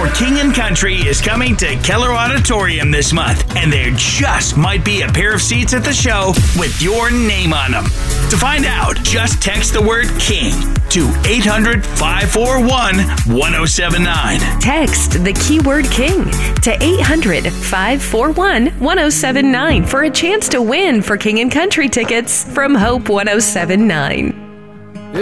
for King and Country is coming to Keller Auditorium this month, and there just might be a pair of seats at the show with your name on them. To find out, just text the word KING to 800-541-1079. Text the keyword KING to 800-541-1079 for a chance to win for King and Country tickets from Hope 1079.